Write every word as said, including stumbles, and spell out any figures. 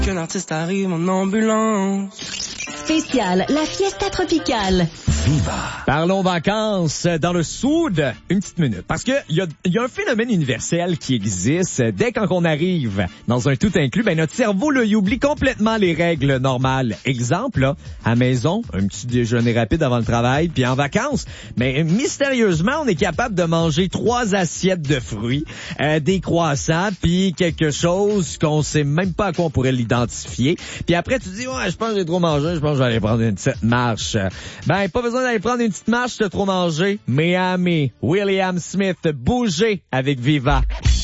Qu'un artiste arrive en ambulance. Spécial, la fiesta tropicale. Viva. Parlons vacances dans le sud. Une petite minute. Parce que il y a, y a un phénomène universel qui existe. Dès quand on arrive dans un tout inclus, ben notre cerveau, là, il oublie complètement les règles normales. Exemple, là, à maison, un petit déjeuner rapide avant le travail, puis en vacances, mais mystérieusement, on est capable de manger trois assiettes de fruits, euh, des croissants, puis quelque chose qu'on sait même pas à quoi on pourrait l'identifier. Puis après, tu dis, ouais, je pense que j'ai trop mangé, je pense que je vais aller prendre une petite marche. Ben, pas besoin d'aller prendre une petite marche, t'as trop mangé. Miami, William Smith, bougez avec Viva.